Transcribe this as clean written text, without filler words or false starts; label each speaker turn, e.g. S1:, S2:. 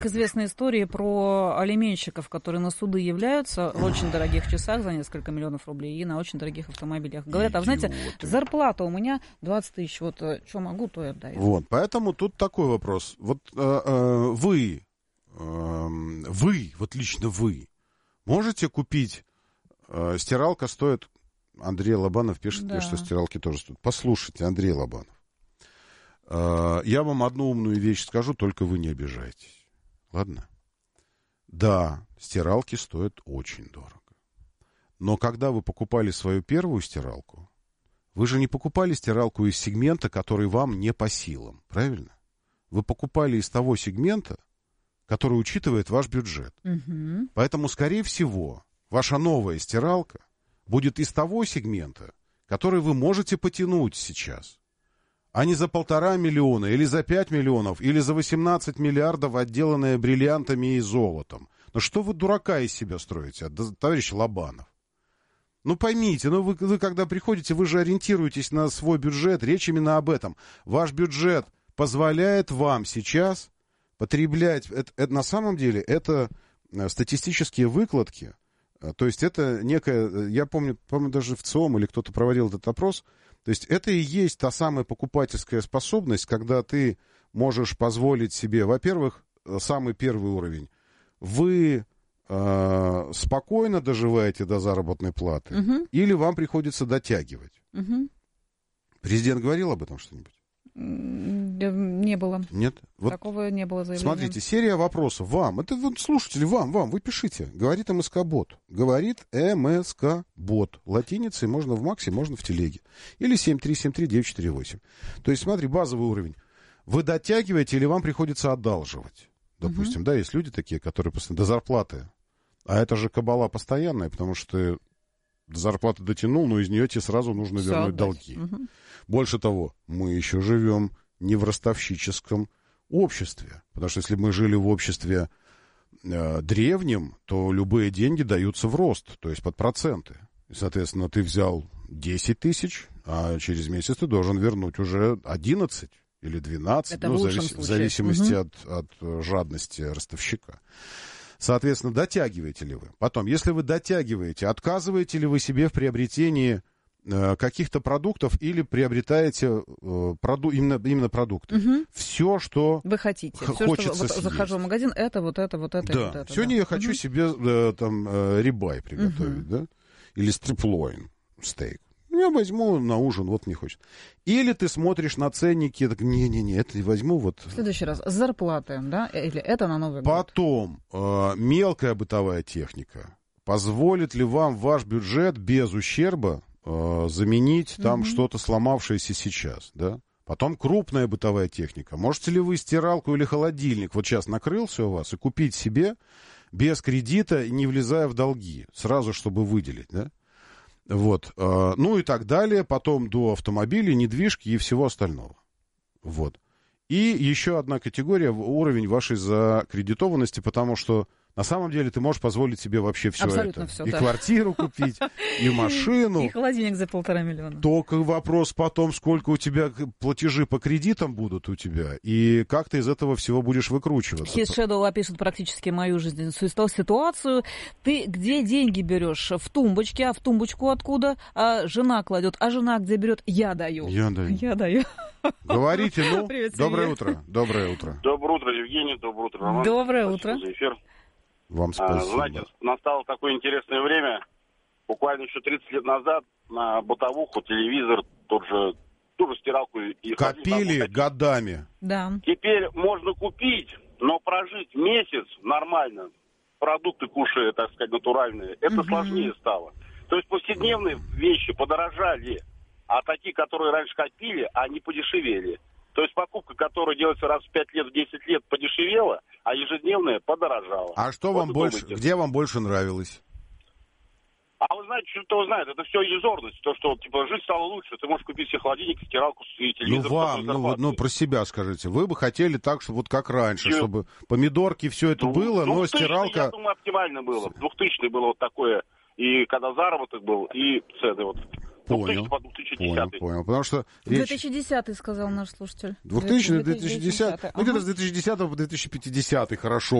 S1: К известной истории про алименщиков, которые на суды являются в очень дорогих часах за несколько миллионов рублей и на очень дорогих автомобилях. Говорят, а вы знаете, зарплата у меня 20 тысяч, вот что могу, то и отдаю.
S2: Вот, поэтому тут такой вопрос. Вот вы, вот лично вы, можете купить, стиралка стоит, Андрей Лобанов пишет, да, что стиралки тоже стоят. Послушайте, Андрей Лобанов, я вам одну умную вещь скажу, только вы не обижайтесь. Ладно? Да, стиралки стоят очень дорого. Но когда вы покупали свою первую стиралку, вы же не покупали стиралку из сегмента, который вам не по силам, правильно? Вы покупали из того сегмента, который учитывает ваш бюджет. Угу. Поэтому, скорее всего, ваша новая стиралка будет из того сегмента, который вы можете потянуть сейчас. А не за 1,5 миллиона, или за 5 миллионов, или за 18 миллиардов, отделанная бриллиантами и золотом. Ну что вы дурака из себя строите, товарищ Лобанов? Ну поймите, вы когда приходите, вы же ориентируетесь на свой бюджет, речь именно об этом. Ваш бюджет позволяет вам сейчас потреблять, это на самом деле, это статистические выкладки, то есть это некая, я помню даже в ЦИОМ или кто-то проводил этот опрос. То есть это и есть та самая покупательская способность, когда ты можешь позволить себе, во-первых, самый первый уровень, вы спокойно доживаете до заработной платы, или вам приходится дотягивать. Президент говорил об этом что-нибудь?
S1: Не было.
S2: Нет? Вот
S1: такого не было заявления.
S2: Смотрите, серия вопросов вам. Это вот слушатели, вам, вы пишите. Говорит МСК-бот. Говорит МСК-бот. Латиницей можно в Максе, можно в Телеге. Или 7373948. То есть, смотри, базовый уровень. Вы дотягиваете или вам приходится одалживать? Допустим, да, есть люди такие, которые до зарплаты. А это же кабала постоянная, потому что ты до зарплаты дотянул, но из нее тебе сразу нужно вернуть долги. Больше того, мы еще живем не в ростовщическом обществе. Потому что если бы мы жили в обществе древнем, то любые деньги даются в рост, то есть под проценты. И, соответственно, ты взял 10 тысяч, а через месяц ты должен вернуть уже 11 или 12,
S1: это в
S2: зависимости от жадности ростовщика. Соответственно, дотягиваете ли вы? Потом, если вы дотягиваете, отказываете ли вы себе в приобретении каких-то продуктов или приобретаете именно продукты? Все, что
S1: вы хотите.
S2: Хочется
S1: все, что захожу в магазин, это, вот это.
S2: Да. Сегодня я хочу себе там рибай приготовить, да? Или стриплоин, стейк. Я возьму на ужин, вот мне хочется. Или ты смотришь на ценники, так, не, это возьму вот...
S1: В следующий раз, зарплаты, да? Или это на Новый год?
S2: Потом, мелкая бытовая техника. Позволит ли вам ваш бюджет без ущерба заменить там что-то сломавшееся сейчас, да? Потом крупная бытовая техника. Можете ли вы стиралку или холодильник вот сейчас накрылся у вас и купить себе без кредита, не влезая в долги, сразу, чтобы выделить, да? Вот, ну и так далее, потом до автомобилей, недвижки и всего остального. Вот. И еще одна категория, уровень вашей закредитованности, потому что на самом деле ты можешь позволить себе вообще все
S1: абсолютно
S2: это.
S1: Все,
S2: и
S1: да.
S2: Квартиру купить, и машину.
S1: И холодильник за 1,5 миллиона.
S2: Только вопрос потом, сколько у тебя платежи по кредитам будут у тебя, и как ты из этого всего будешь выкручиваться.
S1: His Shadow опишет практически мою жизненную ситуацию. Ты где деньги берешь? В тумбочке, а в тумбочку откуда? А жена кладет, а жена где берет? Я даю.
S2: Я даю. Говорите, ну.
S1: Привет,
S2: Доброе утро.
S3: Доброе утро, Евгений. Доброе утро, Роман.
S1: Доброе утро.
S3: За эфир.
S2: Вам спасибо.
S3: Знаете, настало такое интересное время. Буквально еще 30 лет назад на бытовуху, телевизор, ту же стиралку и
S2: копили годами.
S1: Да.
S3: Теперь можно купить, но прожить месяц нормально, продукты кушая, так сказать, натуральные, это сложнее стало. То есть повседневные вещи подорожали, а такие, которые раньше копили, они подешевели. То есть покупка, которая делается раз в 5 лет, в 10 лет, подешевела, а ежедневная подорожала.
S2: А что вам больше, где вам больше нравилось?
S3: А вы знаете, что знает, это все иллюзорность. То, что типа жизнь стала лучше, ты можешь купить себе холодильник, стиралку и телевизор.
S2: Про себя скажите. Вы бы хотели так, чтобы вот как раньше, чтобы помидорки, все это было, но стиралка...
S3: Я думаю, оптимально было. 2000-е было вот такое, и когда заработок был, и цены вот
S2: Понял.
S3: 2000 по 2010.
S2: Понял. Потому что
S1: 2010-й, сказал наш слушатель.
S2: 2000-2010. Ну, где-то с 2010 по 2050 хорошо